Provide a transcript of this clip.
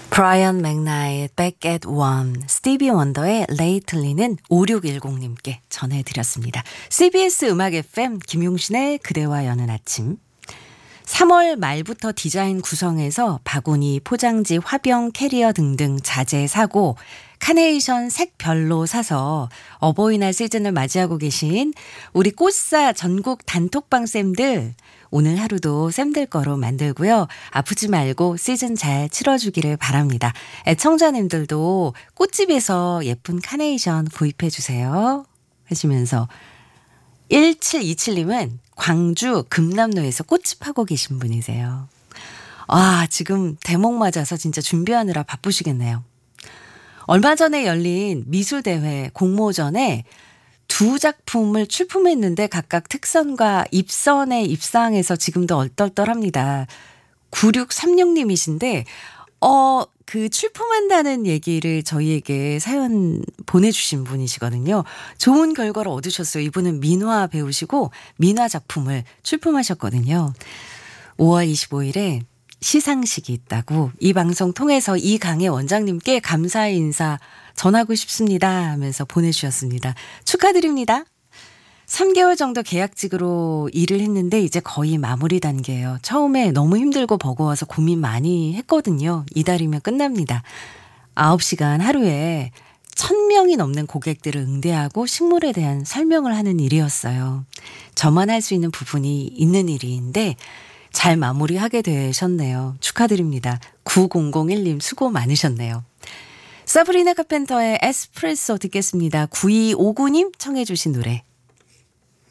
브라이언 맥나이의 Back at One, 스티비 원더의 Lately는 5610님께 전해드렸습니다. CBS 음악 FM 김용신의 그대와 여는 아침. 3월 말부터 디자인 구성에서 바구니, 포장지, 화병, 캐리어 등등 자재 사고, 카네이션 색별로 사서 어버이날 시즌을 맞이하고 계신 우리 꽃사 전국 단톡방 쌤들, 오늘 하루도 쌤들 거로 만들고요. 아프지 말고 시즌 잘 치러주기를 바랍니다. 애청자님들도 꽃집에서 예쁜 카네이션 구입해 주세요 하시면서 1727님은 광주 금남로에서 꽃집 하고 계신 분이세요. 아, 지금 대목 맞아서 진짜 준비하느라 바쁘시겠네요. 얼마 전에 열린 미술대회 공모전에 두 작품을 출품했는데 각각 특선과 입선에 입상해서 지금도 얼떨떨합니다. 9636님이신데 그 출품한다는 얘기를 저희에게 사연 보내주신 분이시거든요. 좋은 결과를 얻으셨어요. 이분은 민화 배우시고 민화 작품을 출품하셨거든요. 5월 25일에 시상식이 있다고 이 방송 통해서 이 강의 원장님께 감사의 인사 전하고 싶습니다 하면서 보내주셨습니다. 축하드립니다. 3개월 정도 계약직으로 일을 했는데 이제 거의 마무리 단계예요. 처음에 너무 힘들고 버거워서 고민 많이 했거든요. 이달이면 끝납니다. 9시간 하루에 1000명이 넘는 고객들을 응대하고 식물에 대한 설명을 하는 일이었어요. 저만 할 수 있는 부분이 있는 일인데 잘 마무리하게 되셨네요. 축하드립니다. 9001님 수고 많으셨네요. 사브리나 카펜터의 에스프레소 듣겠습니다. 9259님 청해 주신 노래